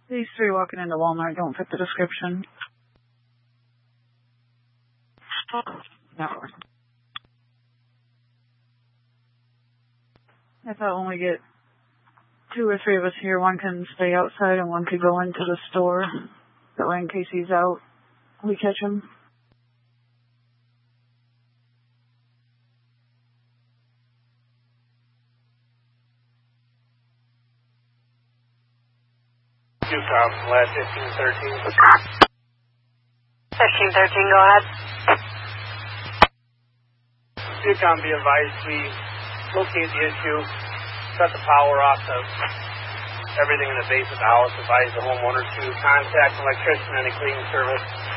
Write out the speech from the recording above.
These three walking into Walmart don't fit the description. No. I thought when we get 2 or 3 of us here, one can stay outside and one could go into the store. That way in case he's out, we catch him. QCOM, last 1513. 1513, go ahead. QCOM, be advised, we locate the issue, cut the power off of everything in the base of the house, advise the homeowner to contact an electrician and a cleaning service